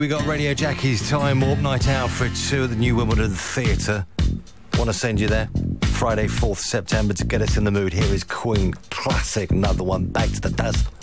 We got Radio Jackie's Time Warp Night Out for 2 at the New Wimbledon Theatre. Want to send you there? Friday, 4th September to get us in the mood. Here is Queen, classic, another one, Back to the Dust.